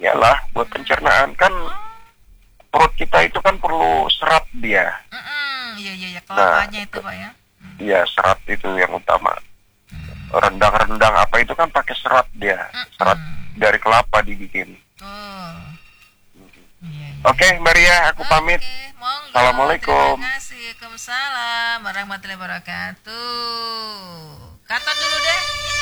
Yalah, buat pencernaan kan perut kita itu kan perlu serat dia. Iya iya iya, Nah, kelapanya itu Pak ya. iya serat itu yang utama. Rendang-rendang apa itu kan pakai serat dia. Serat dari kelapa dibikin. Oh, iya iya. Oke, Mbak Ria, aku pamit. Oke, monggo. Assalamualaikum. Terima kasih. Waalaikumsalam warahmatullahi wabarakatuh. Katon dulu deh.